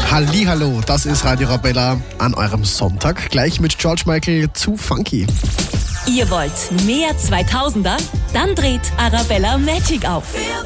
Hallihallo, das ist Radio Arabella an eurem Sonntag. Gleich mit George Michael zu Funky. Ihr wollt mehr 2000er? Dann dreht Arabella Magic auf.